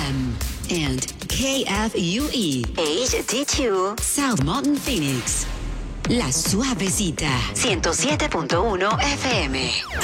FM and KFUE HD2 South Mountain Phoenix. La Suavecita 107.1 FM.